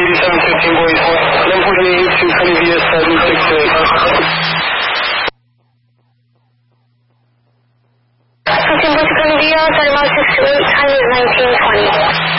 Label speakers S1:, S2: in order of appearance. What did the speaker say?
S1: 8715 boys. 1148 to Cunningham 768.
S2: 15 boys to Cunningham, 768, time is 1920.